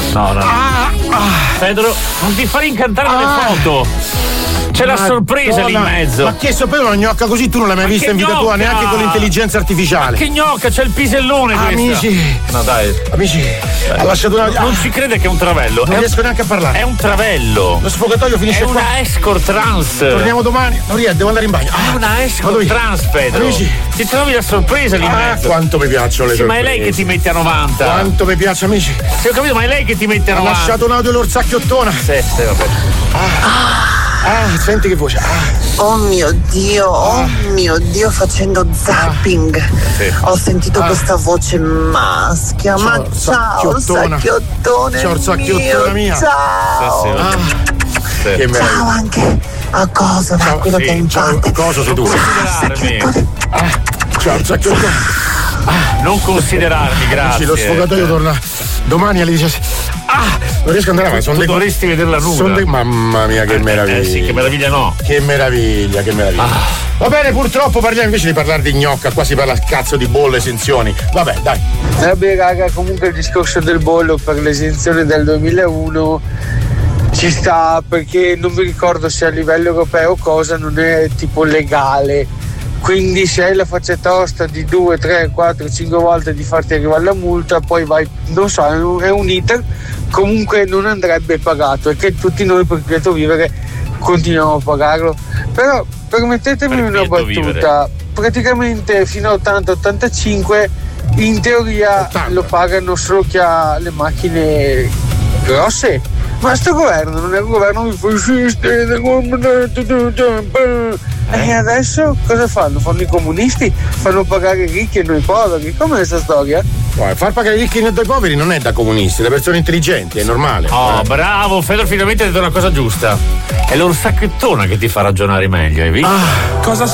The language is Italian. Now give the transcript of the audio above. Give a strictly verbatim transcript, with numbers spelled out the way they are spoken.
No, no. Ah, ah. Pedro, non ti fai incantare dalle Ah. foto. C'è la sorpresa lì in mezzo. Ma che sapeva una gnocca così? Tu non l'hai mai Ma vista che in vita tua, gnocca? neanche con l'intelligenza artificiale. Ma che gnocca, c'è il pisellone questa. Amici. No dai. Amici, ha lasciato una. Non ci crede che è un travello. Non è riesco un... neanche a parlare. È un travello. Lo sfogatoio finisce è qua. È una escort trans. Torniamo domani. Non riesco, devo andare in bagno. È una escort trans, Pedro. Amici. Ti trovi la sorpresa lì in Ah, mezzo. quanto mi piacciono le sì, sorprese. ma è lei che ti mette a novanta. Quanto mi piace, amici. Sì, ho capito, ma è lei che ti mette a Ha novanta. lasciato un audio l'orsacchiottona. Sì, sì, vabbè. Ah. Ah, senti che voce. Ah. Oh mio Dio, oh Ah. mio Dio, facendo zapping. Ah. Sì. Ho sentito Ah. questa voce maschia. Ciao, Ma ciao, Orsacchiottona. Orsacchiottone. Ciao, Orsacchiottona mia. Ciao. Sì, sì, Ah. sì. Che meraviglia. Ciao anche a cosa, Ciao, quello sì, che è in Ciao, parte. cosa sei tu? Considerarmi. Ah. Ciao, Orsacchiottona. Non considerarmi, grazie. Amici, lo sfogatoio torna domani alle diciassette. Ah, non riesco ad andare avanti. Sono Tu dei... dovresti vederla nuda. Sono dei... Mamma mia, che meraviglia. Eh sì, che meraviglia no. Che meraviglia, che meraviglia. Ah. Va bene, purtroppo parliamo invece di parlare di gnocca, qua si parla cazzo di bolle, esenzioni. Vabbè, dai. Vabbè raga, comunque il discorso del bollo per l'esenzione del duemilauno ci sta, perché non mi ricordo se a livello europeo cosa non è tipo legale. Quindi se hai la faccia tosta di due, tre, quattro, cinque volte di farti arrivare la multa, poi vai, non so, è un, è un iter, comunque non andrebbe pagato e che tutti noi per quieto vivere continuiamo a pagarlo. Però permettetemi Per una quieto battuta, vivere. praticamente fino a ottanta ottantacinque in teoria ottanta. lo pagano solo chi ha le macchine grosse. Ma sto governo non è un governo fascista. E adesso cosa fanno? Fanno i comunisti? Fanno pagare i ricchi e noi poveri? Com'è questa storia? Guarda, far pagare i ricchi e dai poveri non è da comunisti, da persone intelligenti, è normale. Oh, Eh. bravo, Fedor, finalmente hai detto una cosa giusta. È l'orsacchettona che ti fa ragionare meglio, hai visto? Ah, cosa